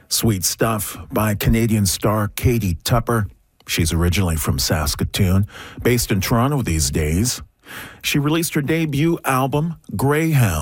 Sweet Stuff by Canadian star Katie Tupper. She's originally from Saskatoon, based in Toronto these days. She released her debut album, Greyhound.